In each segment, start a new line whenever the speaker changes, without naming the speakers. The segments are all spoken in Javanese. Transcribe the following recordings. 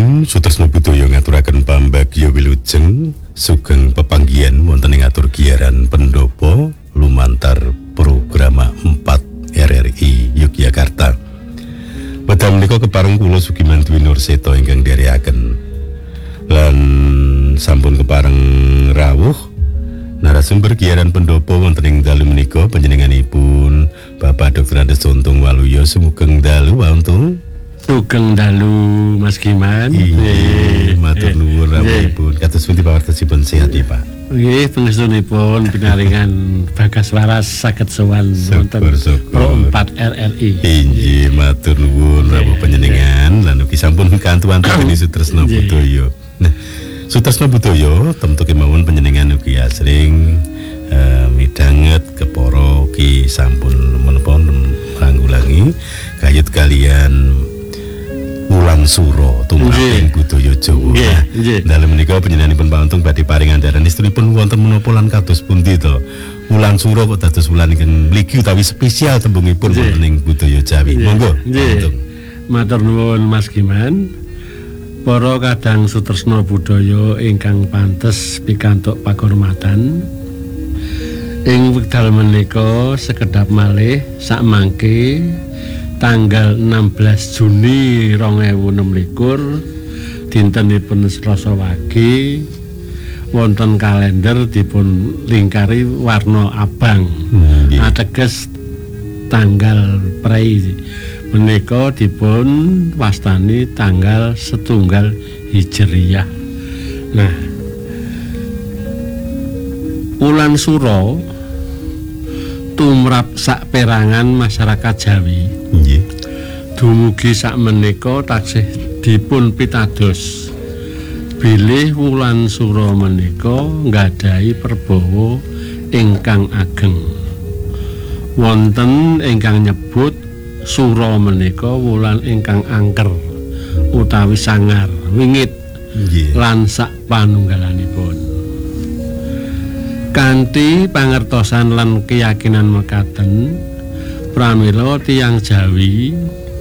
Pamireng Sutresna Budaya ngaturaken pambagya wilujeng sugeng pepanggihan wonten ing atur giaran pendopo lumantar programa 4 RRI Yogyakarta. Wedal menika kepareng kula Sugiman Dwi Nurseta ingkang dherekaken lan sampun kepareng rawuh narasumber giaran pendopo wonten ing dalu menika panjenenganipun Bapak Dr. Andes Untung Waluyo. Sugeng dalu wonten.
Sugeng dalu Mas Giman.
Matur nuwun rawuhipun. Kados pundi pawartosipun sehat ya, Pak?
Nggih, pangestunipun pinaringan bagas waras saged sowan wonten Pro 4 RRI.
Inggih, matur nuwun rawuh panjenengan lan ugi sampun kantuan-kantuan Sutresna Budaya. Nah, Sutresna Budaya temtu kemawon panjenengan ugi asring midanget kepara ugi sampun menapa nganggulangi kayut kalian Wulan Suro tumraping budaya Jawa. Dalem menika panjenenganipun pauntung badhe paring andharan istunipun wonten menapa lan kados pundi to? Wulan Suro kok dados wulan ingkang mligi utawi spesial tembungipun wonten ing budaya Jawi. Monggo.
Matur nuwun Mas Giman. Para kadang Sutresna Budaya ingkang pantes pikantuk pakurmatan. Ing wekdal menika sekedhap malih sakmangke tanggal 16 Juni 2026 dintenipun Selasa Wage wonten kalender dipun lingkari warna abang. Ateges tanggal prei menika dipun wastani tanggal 1 Hijriyah. Nah, Wulan Suro tumrap saperangan masyarakat Jawi. Nggih. Dumugi sakmenika taksih dipun pitados bilih Wulan Suro menika nggadahi perbawa ingkang ageng. Wonten ingkang nyebut Suro menika wulan ingkang angker utawi sangar, wingit lan sak panunggalanipun. Kanthi pangertosan lan keyakinan mekaten pramila tiyang Jawi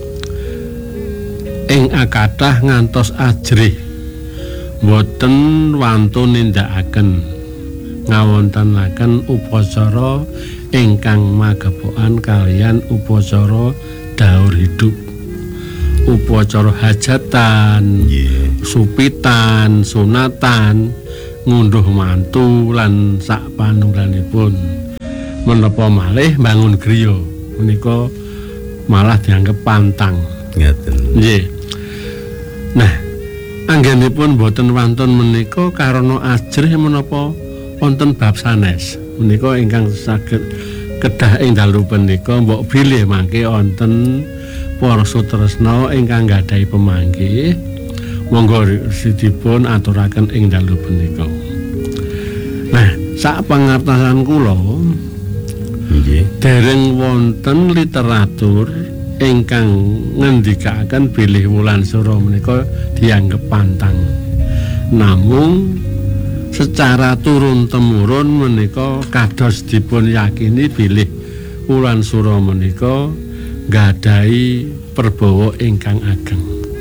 ing akathah ngantos ajrih boten wantun nindakaken ngawontenaken upacara ingkang magepokan kaliyan upacara daur hidup, upacara hajatan, supitan, sunatan, ngunduh mantu lan sak panunggalanipun. Menapa malih bangun griya menika malah dianggep pantang.
Ngaten.
Nggih. Nah, anggenipun boten wantun menika karana ajrih menapa wonten bab sanes. Menika ingkang saged kedah ing dalu punika mbok bilih mangke wonten para sutresna ingkang gadahi pamanggih. Monggo sidipun aturaken ing dalu punika. Nah, sak pangertosan kula nggih dereng wonten literatur ingkang ngendikaken bilih Wulan Suro menika dianggep pantang. Namung secara turun-temurun menika kados dipun yakini bilih Wulan Suro menika nggadahi perbawa ingkang ageng.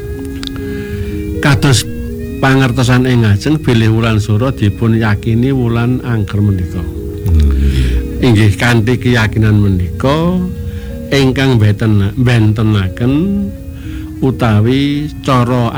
Kados pangertosan ing ajeng bilih Wulan Suro dipun yakini wulan angker menika. Inggih kanthi keyakinan menika ingkang bentenaken utawi cara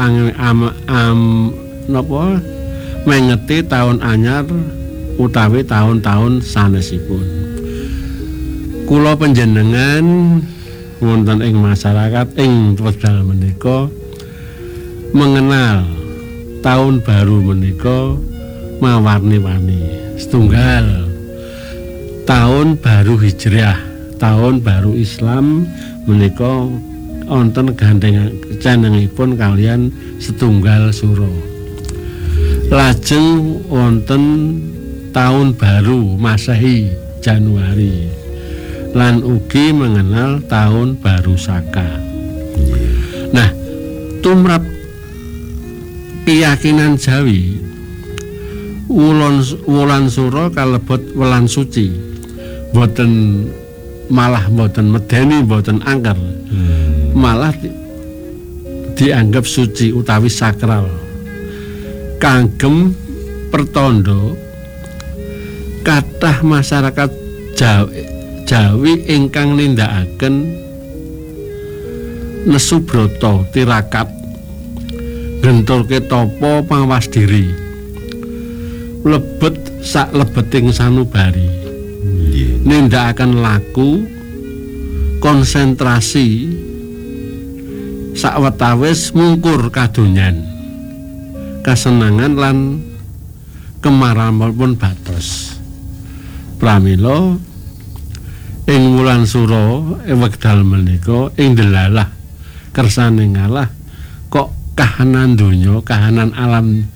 napa mengeti taun anyar utawi tahun-tahun sanesipun. Kula panjenengan wonten ing masyarakat ing wekdal menika mengenal tahun baru menika mawarni-warni. Setunggal tahun baru Hijriah, tahun baru Islam menika wonten cenengipun kalian setunggal Suro. Lajeng wonten tahun baru Masehi Januari lan ugi mengenal tahun baru Saka. Nah, tumrap keyakinan Jawi Wulan Suro kalebet wulan suci, boten malah boten medeni, boten angker, malah dianggap suci utawi sakral kagem pertanda kathah masyarakat Jawi ingkang nindakaken nesu brata tirakat ngentulke tapa pangawas diri lebet sak lebeting sanubari nindakaken laku konsentrasi sawetawis mungkur kadonyan kasenangan lan kemaramanipun batos pramila ing wulan Sura wekdal menika ing delalah kersane ngalah kok kahanan donya kahanan alam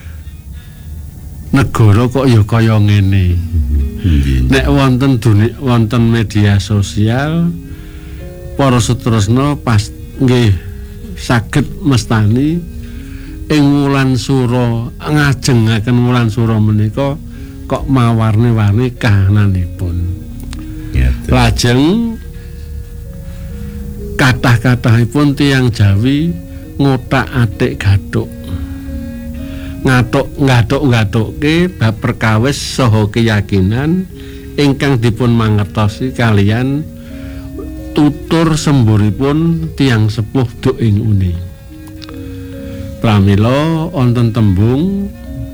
negara kok ya kaya ngene. Nek wonten media sosial para setresna pas nggih saged mestani ing wulan Sura ngajengaken wulan Sura menika kok mawarni-warni kahananipun. Lajeng kathah-kathahipun tiyang Jawi ngotak-atik gathuk. Ngathuk-ngathukke bab perkawis saha keyakinan ingkang dipun mangertosi kaliyan tutur semburipun tiyang sepuh duk ing uni. Pramila wonten tembung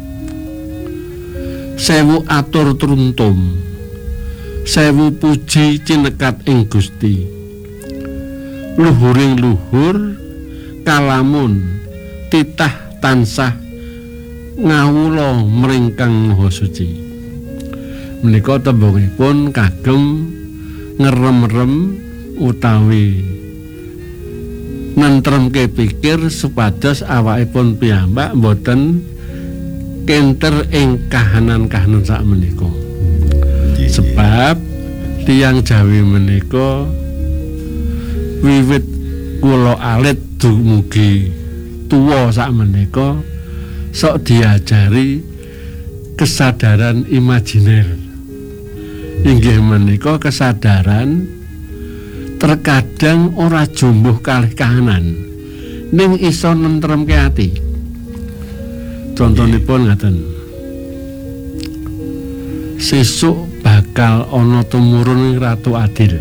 sewu atur truntum, sewu puji cinekat ing Gusti. Luhuring luhur kalamun titah tansah ngawula mringkang Maha Suci. Menika tembungipun kagem ngerem-rem utawi nentremke pikir supados awakipun piyambak boten kenter ing kahanan-kahanan sak menika. Sebab tiyang Jawi menika wiwit kula alit dumugi tuwa sak menika sok diajari kesadaran imajiner. Inggih menika kesadaran terkadang ora jumbuh kalih kahanan ning iso nentremke ati. Contonipun ngaten. Sesuk bakal ana tumurun Ratu Adil.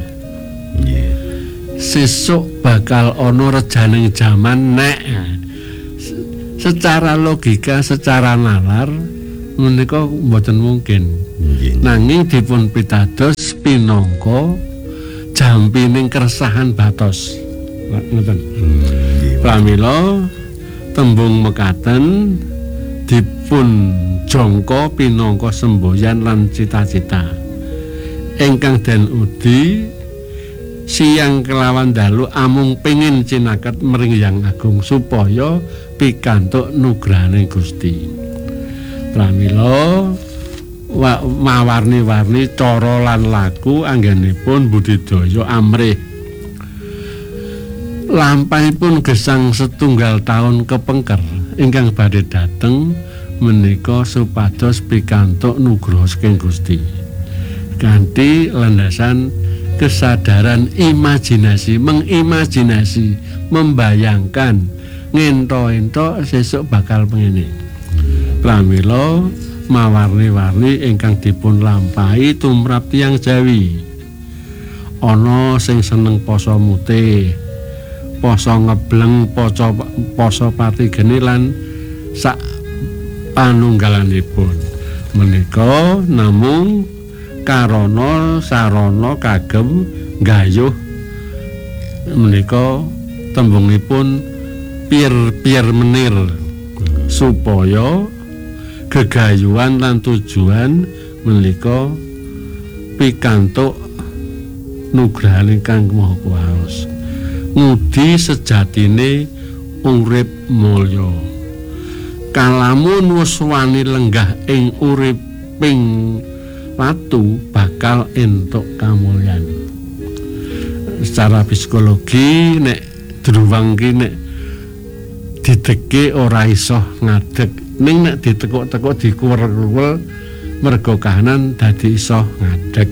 Sesuk bakal ana rejaning jaman nek secara logika, secara nalar menika mboten mungkin. Nanging dipun pitados pinangka jampining keresahan batos. Ngoten. Pramila tembung mekaten dipun jangka pinangka semboyan lan cita-cita ingkang den udi siang kelawan dalu amung pengin cinaket mring Yang Agung supaya pikantuk nugrahane Gusti. Pramila mawarni-warni cara lan laku anggenipun budidaya amrih. Lampahipun gesang setunggal taun kepengker ingkang badhe dateng menika supados pikantuk nugraha saking Gusti. Kanthi landasan kesadaran imajinasi, mengimajinasi, membayangkan ngento-ento sesuk bakal pengene. Pramila mawarni-warni ingkang dipun lampahi tumrap tiyang Jawi. Ana sing seneng poso mutih, poso ngebleng, poso pati geni lan sak panunggalanipun. Menika namung karana sarana kagem gayuh menika tembungipun pir menir supaya gegayuhan lan tujuan menika pikantuk nugrahane Kang Maha Kuwasa. Ngudi sejatine urip mulya. Kalamun wis wani lenggah ing uriping watu bakal entuk kamulyan. Secara psikologi nek druwang ki nek dideke ora iso ngadeg, ning nek ditekuk-tekuk dikuwer-kuwer mergo kahanan dadi iso ngadeg.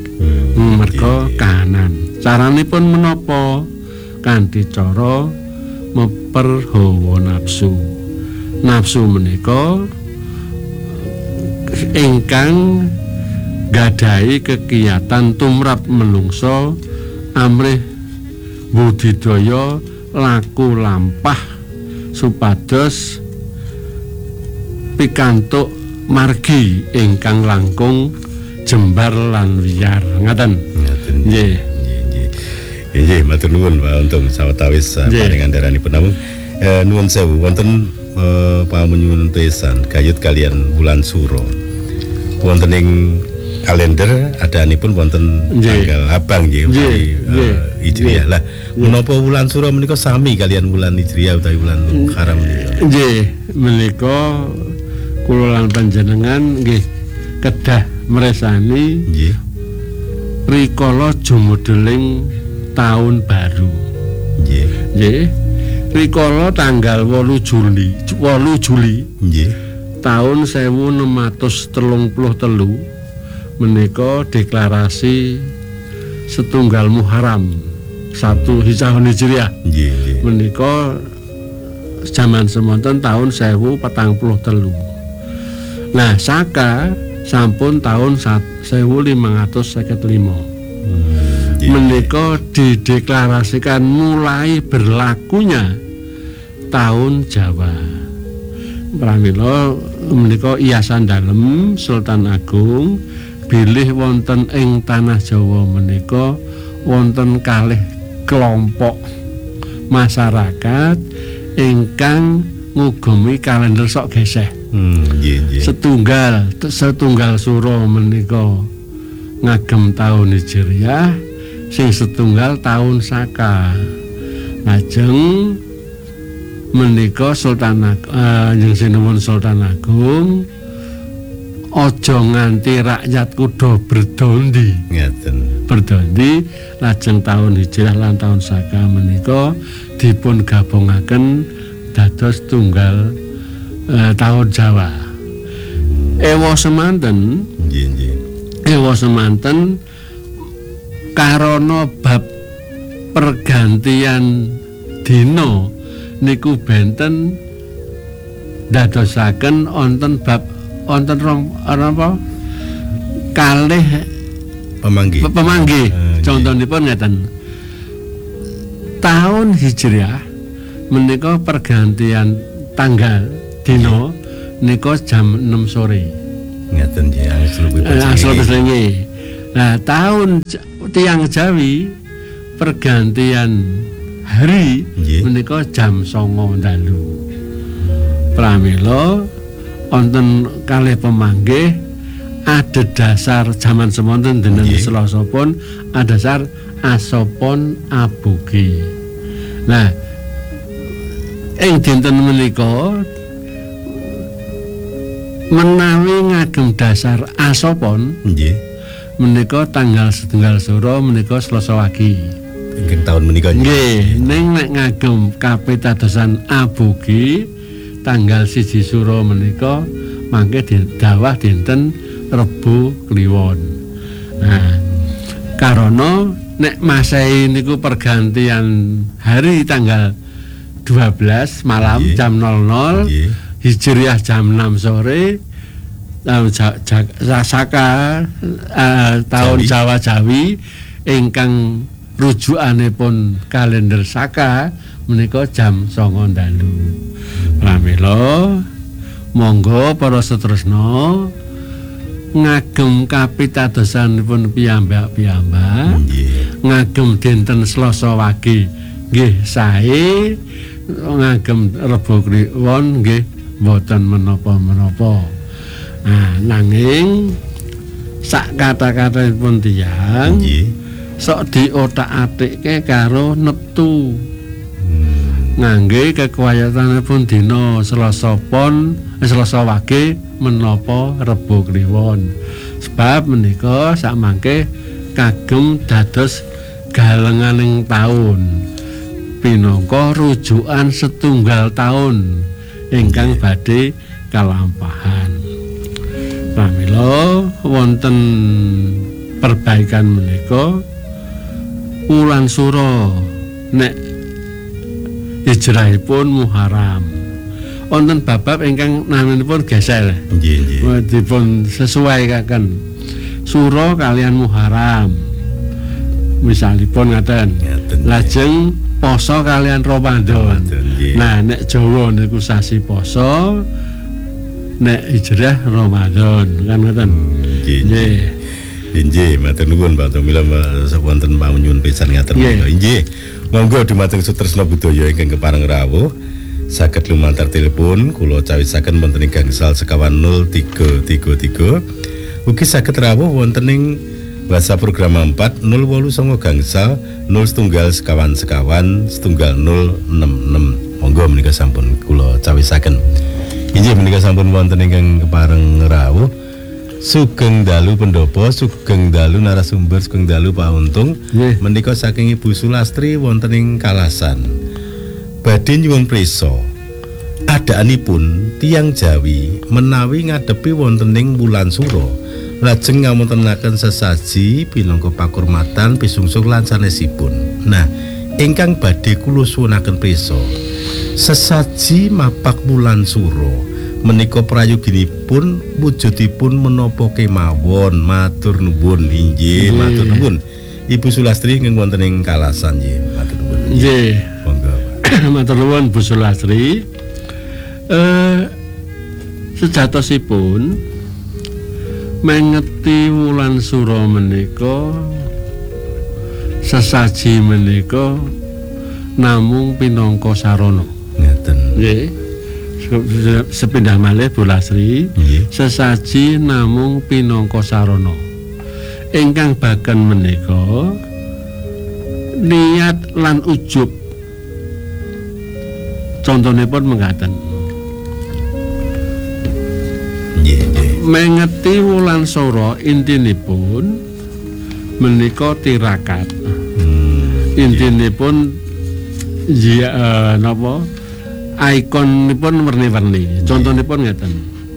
Mergo kahanan. Caranipun menapa? Kanthi cara per hawa nafsu. Nafsu menika ingkang gadahi kegiatan tumrap menungso amrih budidaya laku lampah supados pikantuk margi ingkang langkung jembar lan wiyar. Ngaten. Nggih.
Nggih, matur nuwun Pak Untung sawetawis panjenenganipun namung nuwun sewu wonten pamunyuwun pesan gayut kalian bulan suro. Wonten ing kalender adanipun wonten tanggal abang nggih Hijriah. Lah menapa wulan suro menika sami kalian wulan Hijriah utawi wulan Muharram menika?
Nggih, menika kula lan panjenengan nggih kedah mresani
nggih
rikala jumudeling tahun baru.
Nggih.
Nggih. Rikala tanggal 8 Juli
nggih
tahun 1633 menika deklarasi setunggal Muharram 1 Hijriah.
Nggih.
Menika zaman semonten tahun 1043. Nah, saka sampun tahun 1555. Menika dideklarasikan mulai berlakunya tahun Jawa. Pramila menika Yayasan Dalem Sultan Agung bilih wonten ing tanah Jawa menika wonten kalih kelompok masyarakat ingkang ngugemi kalender sok geseh. Setunggal suro menika ngagem tahun Hijriah, sing setunggal tahun Saka. Lajeng menika Sultan Agung Sultan Agung aja nganti rakyat kudu berdondi.
Ngaten.
Berdondi lajeng tahun Hijriah lan tahun Saka menika dipun gabungaken dados tunggal tahun Jawa. Ewa semanten.
Nggih.
Ewa semanten karana bab pergantian dina niku benten dadosaken wonten bab wonten apa kalih pemanggih. Contonipun ngeten. Tahun Hijriah menika pergantian tanggal dina nika jam 6 sore.
Ngaten nggih,
asal nggih. Nah, tahun tiang Jawi pergantian hari menika jam 09.00 dalu. Pramila wonten kalih pemanggih ada dasar zaman semonten dinten Selasa pun ada dasar asopon abugi. Nah, ing dinten menika menawi ngagem dasar asopon
nggih
menika tanggal setunggal suro menika Selasa wagi
ingkang taun menika
nggih ning nek ngagem kapitadosan abugi tanggal 1 suro menika mangke dawah dinten Rebo Kliwon. Nah, karena nek Masehi niku pergantian hari tanggal 12 malam jam 00 Hijriah jam 6 sore Saka tahun Jawa Jawi ingkang rujukanipun kalender Saka menika jam 09.00 dalu. Pramila monggo para setresna ngagem kapitadosanipun piyambak-piyambak ngagem dinten Selasa wage nggih sae ngagem Rebo Kliwon nggih mboten menapa-menapa. Nah, nanging sak kata-katanipun tiyang sok diotak-atikke karo neptu. Ngangge kekuwayatanipun dina Selasa wage menapa Rebo Kliwon. Sebab menika sakmangke kagem dados galenganing taun. Pinangka rujukan setunggal taun ingkang badhe kalampahan. Pramila wonten perbaikan menika wulan sura nek hijrahipun Muharram. Wonten bab ingkang naminipun gesel.
Nggih, nggih.
Dipun sesuaikaken Suro kalian Muharram. Misalipun ngaten. Lajeng poso kalian Ramadan. Nah, nek Jawa niku sasi poso, nek hijrah Ramadan, kan ngoten. Nggih.
Inggih, matur nuwun Pak Tumila wonten panyuwun pisan ngaten menika. Inggih. Monggo dumateng Sutresna Budaya ingkang kepareng rawuh saged lumantar telepon kula cawisaken wonten ing gangsal sekawan 0333 ugi saged rawuh wonten ing WhatsApp program 4 089 gangsal 01 sekawan 066. Monggo menika sampun kula cawisaken. Inggih menika sampun wonten ingkang kepareng rawuh. Sugeng dalu pendopo, sugeng dalu narasumber, sugeng dalu Pak Untung. Menika saking Ibu Sulastri wonten ing Kalasan. Badhe nyuwun prisa. Adaanipun tiyang Jawi menawi ngadepi wonten ing wulan Suro, lajeng ngamontenaken sesaji pinangka pakurmatan pisungsung lan sanesipun. Nah, ingkang badhe kula suwunaken prisa. Sesaji mapak wulan Suro menika prayoginipun wujudipun menapa kemawon. Matur nuwun inggih, matur nuwun Ibu Sulastri ingkang wonten ing Kalasan nggih. Matur nuwun.
Nggih.
Monggo.
Matur nuwun Bu Sulastri. Sejatosipun mengeti wulan Suro menika sesaji menika namung pinangka sarana.
Ngeten.
Nggih. Sepindah malih Bu Lasri, sesaji namung pinangka sarana. Ingkang baken menika niat lan ujub. Contonipun mengkaten. Mengeti wulan Suro intinipun menika tirakat. Intinipun napa? Ikonipun werni-werni. Contonipun ngeten.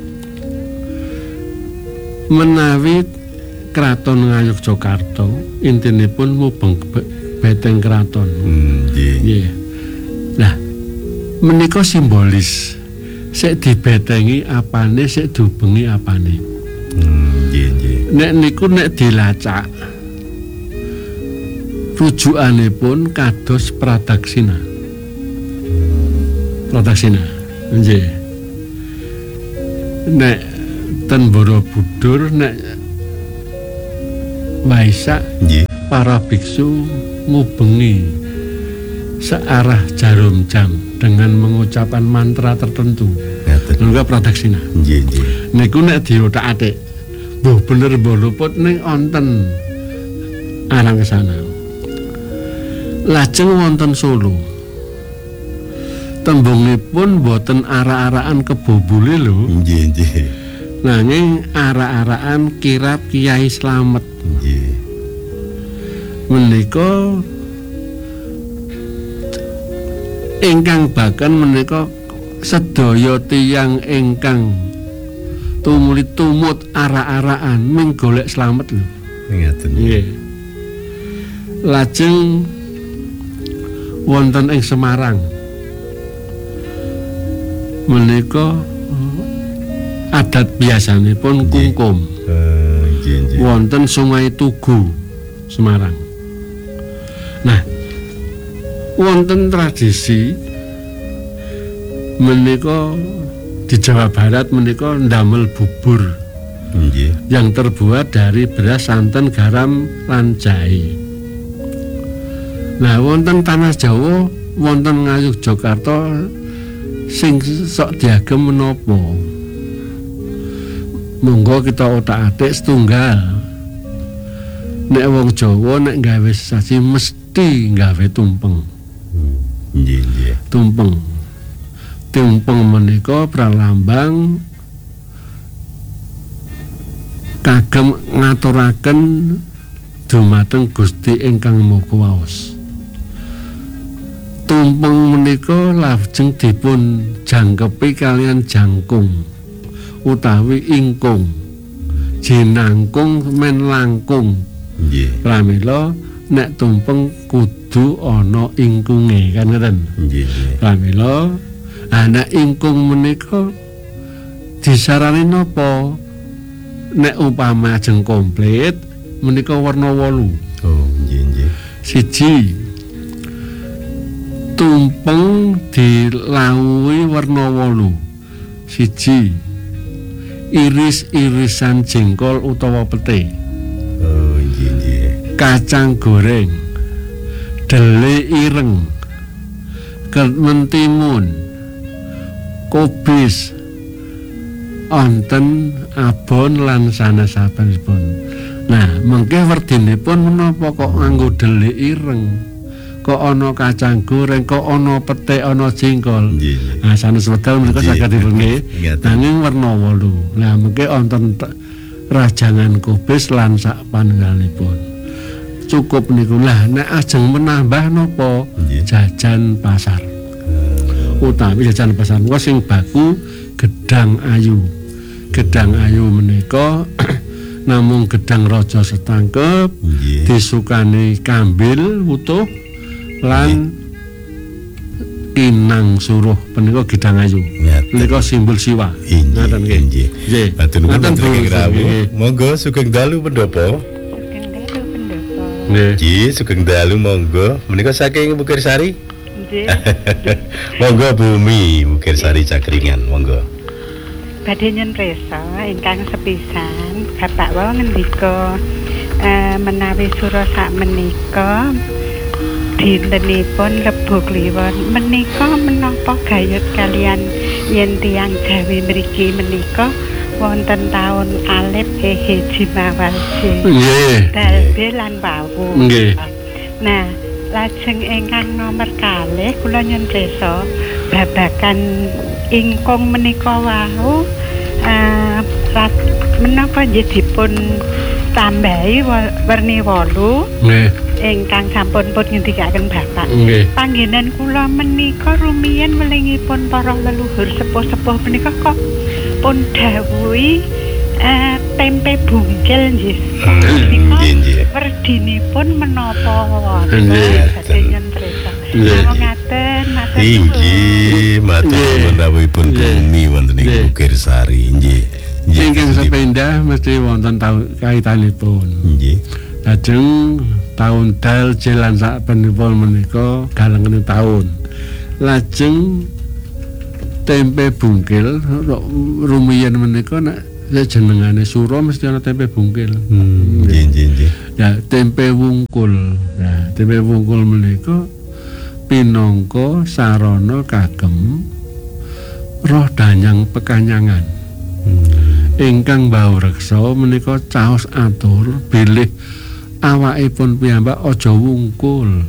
Menawi Kraton Ngayogyakarta intinipun mubeng beteng kraton. Nggih. Nah, menika simbolis. Sik dibetengi apane, sik diubengi apane.
Nggih, nggih.
Nek niku nek dilacak rujukanipun kados pradaksina. Pradaksina, nggih. Nek ten Borobudur, nek Waisak, para biksu ngubengi searah jarum jam dengan mengucapkan mantra tertentu. Niku pradaksina.
Nggih, nggih.
Niku nek diotak-atik, mbuh bener mbuh luput ning wonten arang kesana. Lajeng wonten Solo. Tembungipun boten ara-araan kebobole lho.
Nggih, nggih.
Nanging ara-araan kirab Kiai Slamet.
Nggih.
Menika ingkang baken menika sedaya tiyang ingkang tumuli tumut ara-araan ming golek slamet lho.
Ngaten.
Nggih. Lajeng wonten ing Semarang menika adat biasanipun kungkum. Wonten Sungai Tugu Semarang. Nah, wonten tradisi menika di Jawa Barat menika ndamel bubur. Yang terbuat dari beras, santen, garam, lan jahe. Nah, wonten tanah Jawa, wonten Ngayogyakarta sing sok diagem menapa? Monggo kita otak-atik setunggal. Nek wong Jawa nek gawe sesaji mesti gawe tumpeng.
Nggih, nggih.
Tumpeng. Tumpeng menika pralambang kagem ngaturaken dumateng Gusti ingkang Maha Waos. Tumpeng menika lajeng dipun jangkepi kalian jangkung utawi ingkung. Jinangkung men langkung.
Nggih.
Pramila nek tumpeng kudu kudu ana ingkunge kan ngoten.
Nggih, nggih.
Pramila anak ingkung menika disarani napa? Nek umpama ajeng komplit menika warna 8.
Oh, nggih, nggih.
Siji tumpeng dilawuhi warna 8. Siji iris-irisan jengkol utawa pete.
Oh, nggih, nggih.
Kacang goreng, dele ireng, mentimun, kubis, onten, abon lan sanes-sanesipun. Nah, mengke werdinipun menapa kok nganggo dele ireng? Kok ana kacang goreng, kok ana pete, ana jengkol. Nah, sanes wedal menika saged dipun nggih. Nanging werna 8. Nah, mengke wonten rajangan kubis lan sak panunggalipun. Cukup niku lah nek ajeng menambah napa? Jajan pasar. Utawi jajan pasar niku sing baku gedang ayu. Gedang ayu menika namung gedang raja setangkep, disukani kambil utuh lan inang suruh menika gedang ayu. Menika simbol siwa.
Ngoten nggih. Nggih. Matur nuwun Rawuh. Monggo sugeng dalu pendopo.
Sugeng dalu pendopo.
Nggih, sugeng dalu monggo. Menika saking Mukirsari?
Nggih.
Monggo Bumi Mukirsari Cakringan, monggo.
Badhe nyun presa ingkang sepisan Bapak wau ngendika menawi sura sak menika dintenipun Rebo Kliwon menika menapa gayut kalian yen tiyang Jawi mriki menika wonten taun alif hiji mawalje.
Nggih.
Dalbe lan wawu.
Nggih.
Nah, lajeng ingkang nomor kalih kula nyun presa babagan ingkung menika wau menapa dipun tambahi werni 8.
Nggih.
Ingkang sampun pun ngendikaken Bapak.
Nggih.
Panggenan kula menika rumiyin welingipun para leluhur sepuh-sepuh menika kok pun dawuhi tempe bungkil nggih.
Nggih.
Werdinipun menapa wonten sadengen presa. Ngaten, matur nuwun.
Inggih, matur nuwun rawuhipun Bumi wonten ing Mukirsari. Nggih.
Ingkang sepindah mesti wonten kaitanipun.
Nggih.
Lajeng taun dal jelan sak penipun menika galengen taun. Lajeng tempe bungkil rumiyin menika nek jenengane sura mesti ana tempe bungkil.
Nggih.
Ya tempe wungkul. Nah, tempe wungkul menika pinangka sarana kagem roh danyang pekanyangan. Ingkang bau reksa menika caos atur bilih awakipun piyambak aja wungkul.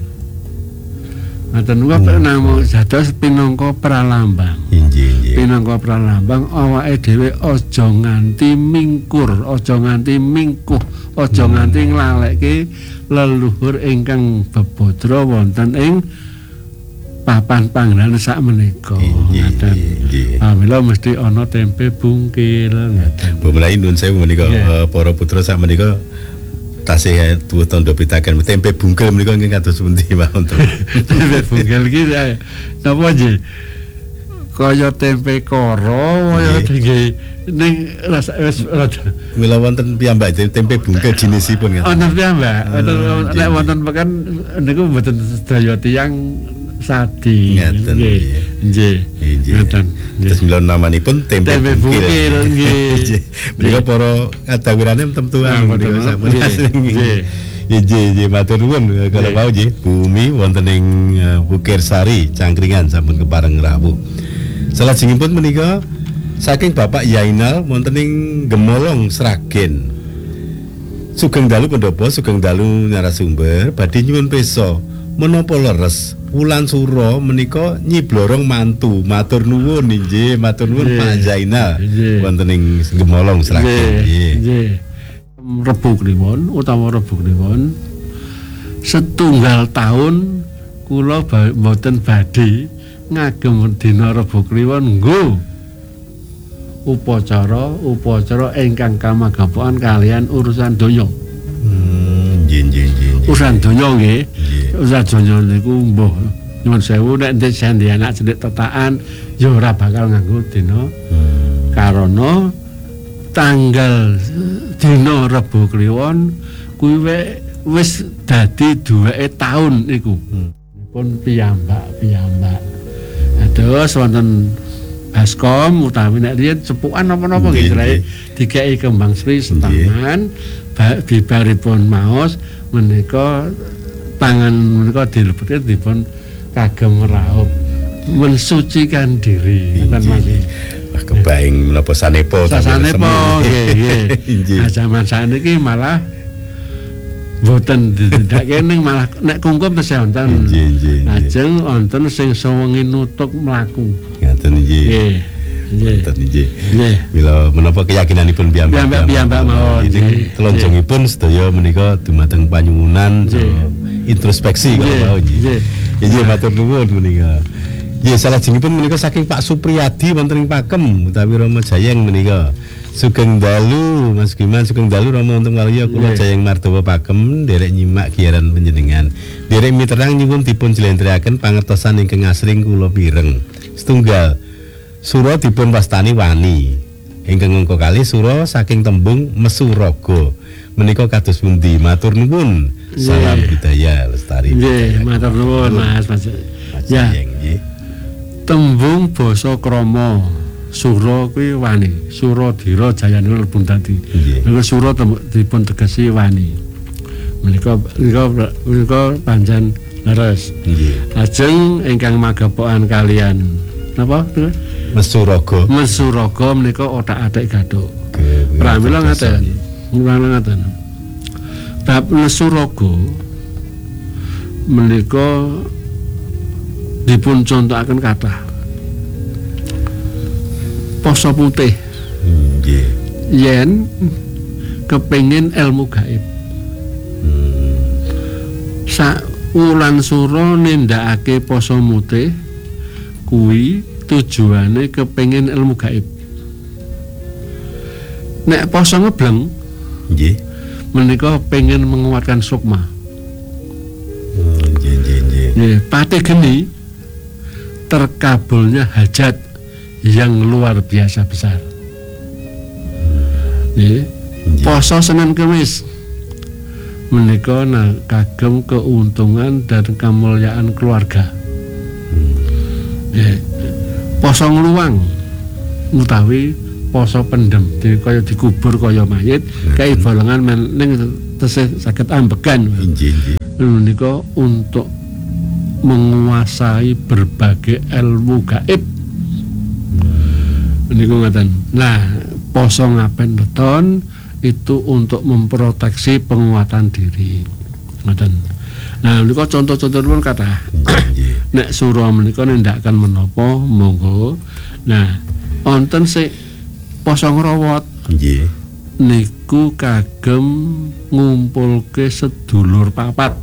Ngaten wae namung dados pinangka pralambang.
Nggih.
Pinangka pralambang awake dhewe aja nganti mingkur, aja nganti mingkuh, aja nganti nglaleke leluhur ingkang bebodro wonten ing papan panggenan sak menika. Ngaten. Pamila mesti ana tempe bungkil ngaten.
Bumlahi nuwun sewu menika para putra sak menika tasih tuwuh tandha pitaken tempe bungkil menika nggih kados pundi mawon to.
Tempe bungkil iki napa nggih? Kaya tempe karo kaya nggih ning rasa wis rada
mila wonten piyambak tempe bungkil jinisipun ngaten.
Wonten piyambak, nek wonten pekan niku mboten sedaya tiyang sadi.
Ngaten.
Nggih. Ngaten.
Terus mila namanipun tempe bungkil.
Nggih.
Menika para kadawirane temtuan menika sampun asring. Nggih, matur nuwun kalau mau nggih Bumi wonten ing Mukirsari Cangkringan sampun kepareng rawuh. Salajengipun menika saking Bapak Yainal wonten ing Gemolong Sragen. Sugeng dalu pendopo, sugeng dalu narasumber, badhe nyuwun pirsa menapa leres wulan sura menika nyiblorong mantu. Matur nuwun nggih, matur nuwun Pak Yainal wonten ing Gemolong Sragen.
Nggih. Rebo Kliwon utawa Rebo Kliwon setunggal tahun kula mboten badhe ngagem dina Rebo Kliwon nggo upacara ingkang kamagapokan kalian urusan donya.
Nggih.
Urusan donya nggih. Sadonya niku mbuh nyuwun sewu nek ndek sendi anak cilik tetakan ya ora bakal nganggo dina karana tanggal dina Rebo Kliwon kuwi wis dadi duweke taun iku. Pun piyambak. Terus wonten baskom utawi nek riyen sepukan napa-napa nggih dikeki kembang sri setangan bibaripun maos menika tangan menika dilebetke dipun kagem raup mensucikan diri ngoten Mas.
Wah kebaing menapa sanepa
nggih. Zaman saniki malah mboten didake ning malah nek kungkum tesih wonten. Lajeng wonten sing sewengi nutuk mlaku.
Ngaten nggih. Ngaten nggih. Mila menapa keyakinanipun piyambak mawon. Telonjongipun sedaya menika dumateng panyuwunan introspeksi kalau mau nggih. Nggih matur nuwun menika. Nggih salajengipun menika saking Pak Supriyadi wonten ing Pakem utawi Rama Jayeng menika. Sugeng dalu Mas Giman, sugeng dalu Rama Untung Waluya kula Jayeng Mardawa Pakem nderek nyimak giaran panjenengan. Nderek miterang nyuwun dipun jlentrehake pangertosan ingkang asring kula pireng. Setunggal sura dipun wastani wani. Ingkang angka kalih sura saking tembung Mesuraga. Menika kados pundi? Matur nuwun. Salam budaya lestari.
Nggih, matur nuwun Mas. Ya. Tembung basa krama sura kuwi wani, Suradira jayanipun lebung dadi. Menika sura dipun tegesi wani. Menika pancen leres. Nggih. Lajeng ingkang magepokan kalian napa?
Mesuraga.
Mesuraga menika otak-atik gathuk. Pramila ngaten. Bab Mesuraga menika dipun contohaken kathah. Poso putih.
Nggih.
Yen kepengin ilmu gaib. Sak wulan sura nindakake poso putih kuwi tujuane kepengin ilmu gaib. Nek poso ngebleng
nggih
menika pengen menguatkan sukma. Nggih, pate geni terkabulnya hajat yang luar biasa besar. Poso Senin Kemis menika kagem keuntungan dan kemuliaan keluarga. Poso ngluwang utawi poso pendem kaya dikubur kaya mayit kae bolongan ning tesih saged ambegan. Menika untuk menguasai berbagai ilmu gaib. Niku ngaten. Nah, poso ngapen weton itu untuk memproteksi penguatan diri. Ngaten. Nah, niku contoh-contohipun kathah. Nek sura menika nindakaken menapa monggo. Nah, wonten sik poso ngrawat. Nggih. Niku kagem ngumpulke sedulur papat.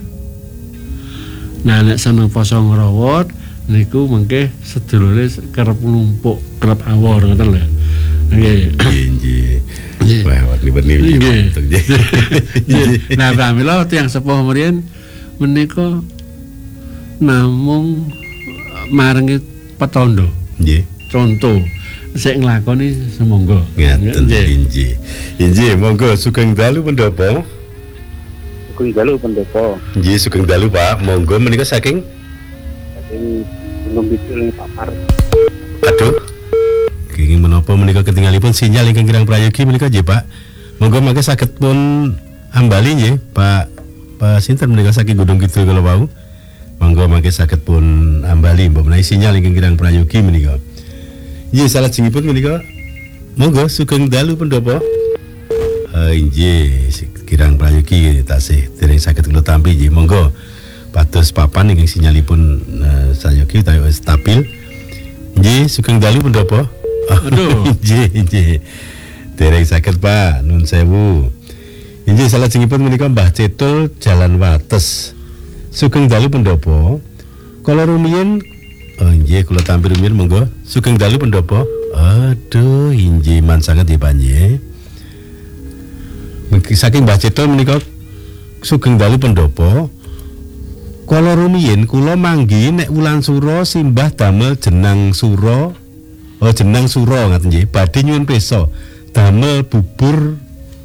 Nah, nek seneng poso ngrawat niku mengke sedulure kerep numpuk, kerep awor ngoten lho. Nggih. Nggih. Wah, warni-warni nggih. Nah, pramila tiyang sepuh mriyen menika namung maringi petanda. Nggih. Contoh sik nglakoni semonggo.
Ngaten nggih. Nggih, monggo sugeng dalu pendhapa.
Sugeng dalu pendhapa.
Nggih, sugeng dalu Pak. Monggo menika saking
Gunung Kidul Papar.
Aduh. Kenging menapa menika ketinggalipun sinyal ingkang kirang prayogi menika nggih Pak. Monggo mangke saged pun ambali nggih Pak sinten menika saking Gunung Kidul kala wau. Monggo mangke saged pun ambali mbok menawi sinyal ingkang kirang prayogi menika. Nggih salajengipun menika monggo sugeng dalu pendhapa. Nggih kirang prayogi tasih dereng saged kula tampi nggih monggo. Pados papan ingkang sinyalipun sayogi utawi stabil. Nggih, sugeng dalu pendhapa.
Aduh,
nggih. Dereng saged Pak, nuwun sewu. Nggih, salajengipun menika Mbah Cetul Jalan Wates. Sugeng dalu pendhapa. Kala rumiyin nggih kula tampi rumiyin monggo. Sugeng dalu pendhapa. Aduh, inggih man sanget nggih panjenengan. Saking Mbah Cetul menika sugeng dalu pendhapa. Kala rumiyin kula manggi nek wulan sura simbah damel jenang sura. Oh jenang sura ngaten nggih. Badhe nyuwun pirsa damel bubur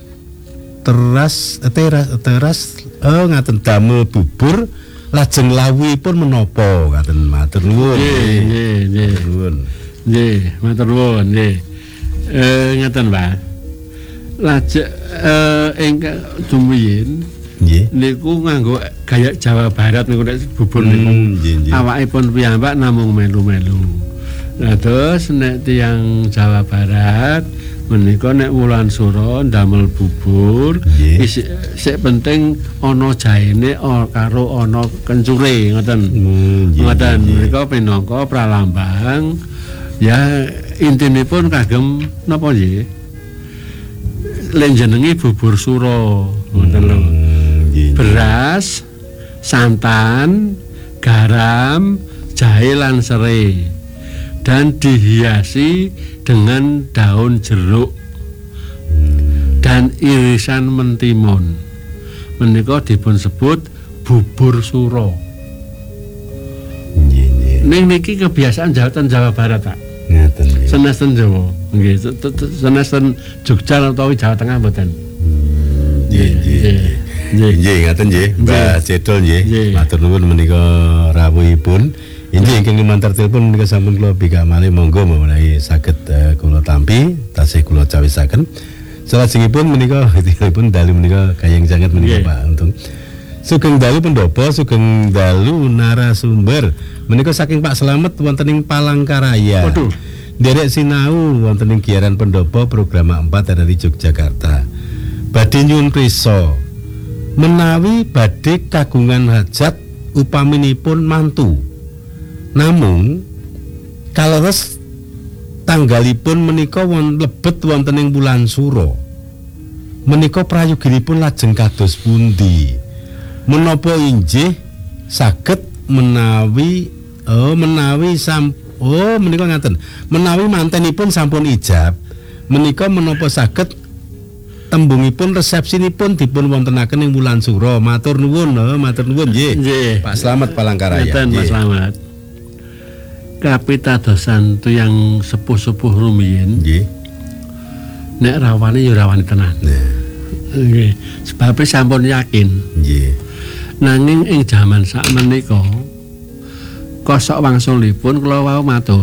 teras ngaten damel bubur lajeng lawuhipun menapa ngaten matur nuwun.
Nggih. Nggih, matur nuwun nggih. Ngaten, Pak. Lajeng ingkang dumiyin
Nggih.
niku nganggo gaya Jawa Barat niku nek bubur niku.
Nggih.
Awakipun piyambak namung melu-melu. Nah terus nek tiyang Jawa Barat menika nek wulan sura ndamel bubur sik penting ana jaene karo ana kencure ngoten. Ngoten menika pinangka pralambang ya intinipun kagem napa nggih? Lek jenenge bubur sura ngoten lho. Beras, santan, garam, jahe lan serai dan dihiasi dengan daun jeruk dan irisan mentimun. Menika dipun sebut bubur sura. Ning niki kebiasaan Jawa Barat, Pak.
Ngaten nggih.
Senajan Jawa, nggih. Senajan Jogja utawi Jawa Tengah mboten.
Nggih. Nggih, ngaten nggih, Mbak Cedol nggih. Matur nuwun menika rawuhipun. Inggih ingkang lumantar telepon menika sampun kula bika malih monggo menawi saged kula tampi tasih kula cawisaken. Salajengipun menika telepon dalu menika kayang sanget menika Pak Untung. Sugeng dalu pendopo, sugeng dalu narasumber. Menika saking Pak Slamet wonten ing Palangkaraya.
Waduh.
Nderek sinau wonten ing Giaran Pendopo program 4 dari Yogyakarta. Badhe nyuwun pirsa menawi badhe kagungan hajat upaminipun mantu. Namung kaleres tanggalipun menika lebet wonten ing wulan sura. Menika prayoginipun lajeng kados pundi? Menapa injih saged menawi menika ngaten. Menawi mantenipun sampun ijab, menika menapa saged tembungipun resepsinipun dipun wontenaken ing wulan sura. Matur nuwun nggih. Pak Slamet Palangkaraya.
Pak Slamet. Kapitadosan tiyang sepuh-sepuh rumiyin.
Nggih.
Nek rawane ya rawani tenan. Nggih. Sebab sampun yakin.
Nggih.
Nanging ing jaman sakmenika kosok wangsulipun kula wau matur.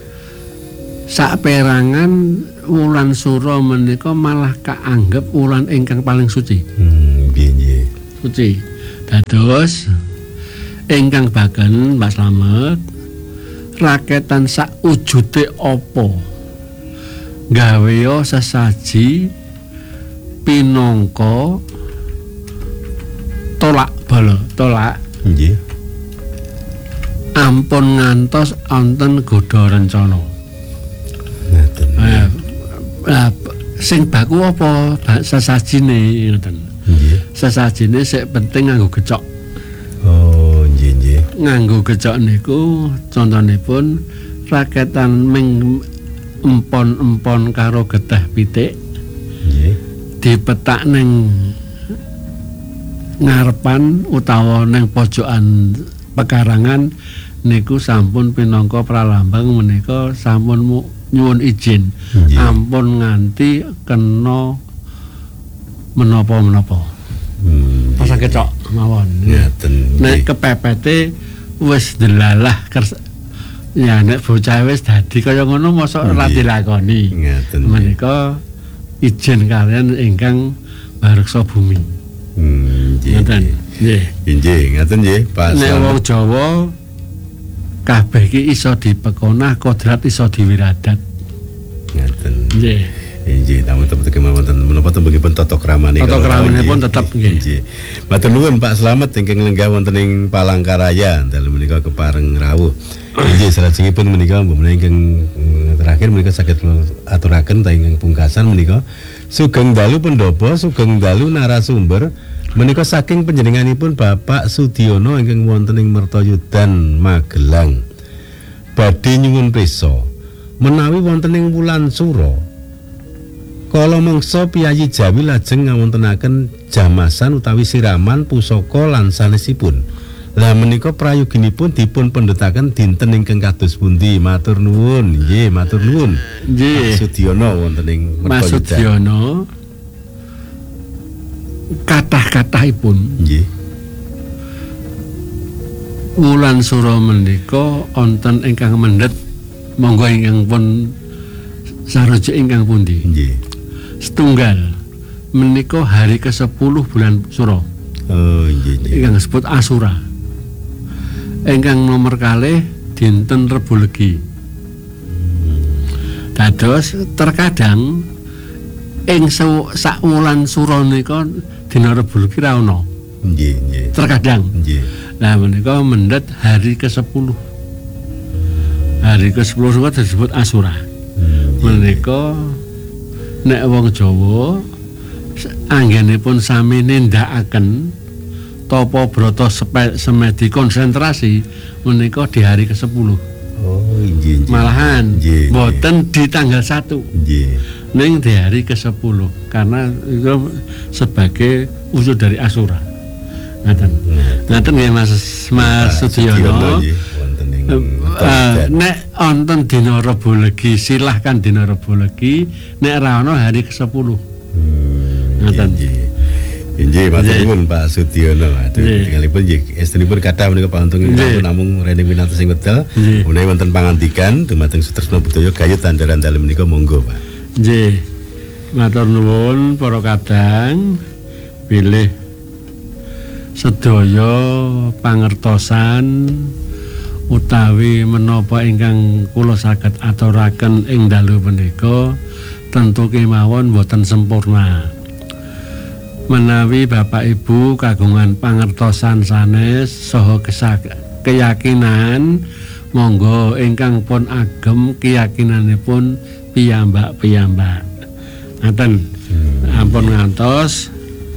Saperangan wulan sura menika malah kaanggep wulan ingkang paling suci.
Nggih.
Suci. Dados ingkang baken Pak Slamet raketan sak wujude apa gawe sesaji pinangka tolak
Nggih.
ampun ngantos wonten godha rencana.
Ngaten.
Sing baku apa sesajine ngoten.
Nggih.
Sesajine sik penting nganggo gecok.
Oh, nggih.
Nganggo gecok niku contonipun raketan ming empon-empon karo getah pitik.
Nggih.
Dipetak ning ngarepan utawa ning pojokan pekarangan niku sampun pinangka pralambang menika sampun nyuwun izin. Ampun nganti kena menapa-menapa. Pasang kecok mawon.
Ngaten.
Nek kepepete wis delalah ya nek bocah wis dadi kaya ngono mosok ora dilakoni.
Ngaten.
Menika izin kalian ingkang bareksa bumi. Ngaten. Nggih.
Nggih, ngaten nggih, Pak.
Nek wong Jawa kabeh iki iso dipekonah, kodrat iso diwiradat.
Ngaten.
Nggih.
Nggih, namun tetep kemawon menapa tembungipun tata kramane.
Tata kramanipun tetep nggih.
Matur nuwun Pak Slamet ingkang lenggah wonten ing Palangkaraya dalu menika kepareng rawuh. Nggih, salajengipun menika menawi ingkang terakhir menika saged aturaken ta ingkang pungkasan menika sugeng dalu pendopo, sugeng dalu narasumber menika saking panjenenganipun Bapak Sudiono ingkang wonten ing Mertoyudan Magelang. Badhe nyuwun pirsa menawi wonten ing wulan sura kala mangsa piyayi Jawi lajeng ngawontenaken jamasan utawi siraman pusaka lan sanesipun Lah menika prayoginipun dipun pendhetaken dinten ingkang kados pundi? Matur nuwun. Nggih, matur nuwun.
Nggih.
Mas Sudiono wonten ing
Mas Sudiono kathah-kathahipun
nggih.
wulan sura menika wonten ingkang mendhet monggo ingkang pun sarujuk ingkang pundi?
Nggih.
Setunggal menika hari ke-10 bulan Sura.
Oh, nggih nggih.
Ingkang disebut Asura. Ingkang nomor kalih dinten Rebo Legi. Dados terkadang ing sak wulan Sura nika dina Rebo Legi ra ono.
Nggih nggih.
Terkadang.
Nggih.
Nah menika mendhet hari ke-10. Hari ke-10 niku disebut Asura. Menika nek wong Jawa anggenipun sami nindakaken tapa brata semedi konsentrasi menika di hari ke-10.
Oh, nggih nggih.
Malahan
Nggih,
mboten di tanggal 1.
Nggih.
Ning di hari ke-10 karena itu sebagai wujud dari Asura. Ngaten. Ngaten nggih Mas Sudiono.
Wonten ing
Nek wonten dina Rebo Legi silahkan dina Rebo Legi, nek ra ono hari ke-10. Ngaten.
Nggih, matur nuwun Pak Sudiono. Aduh, tinggalipun nggih estrinipun kathah menika pauntung namung rene winantos ing wedal. Menawi wonten pangandikan dumateng Sutresna Budaya gayut tandaran dalem menika monggo, Pak.
Nggih. Matur nuwun para kadang bilih sedaya pangertosan utawi menapa ingkang kula saged aturaken ing dalu menika tentu kemawon boten sempurna. Menawi Bapak Ibu kagungan pangertosan sanes saha keyakinan monggo ingkang pun agem keyakinanipun piyambak-piyambak. Ngaten. Ampun ngantos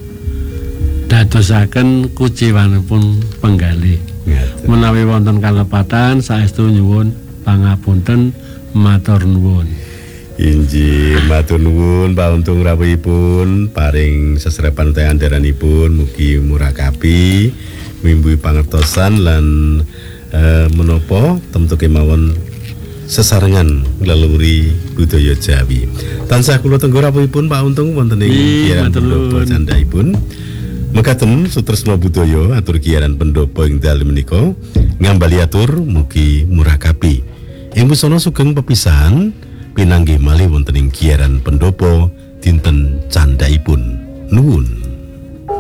dadosaken kuciwanipun penggalih. Menawi wonten kalepatan saestu nyuwun pangapunten matur nuwun.
Injih, matur nuwun pauntung rawuhipun paring sesrepan utawi andharanipun mugi murakapi mimbuhi pangertosan lan menapa temtu kemawon sesarengan leluhuri budaya Jawi. Tansah kula tenggo rawuhipun pauntung wonten ing kiaran pendopo candhaipun. Mekaten Sutresna Budaya atur kiaran pendopo ing dalem menika ngambali atur mugi murakapi. Ing busana sugeng pepisahan pinanggih malih wonten ing kiaran pendopo dinten candhaipun. Nuwun.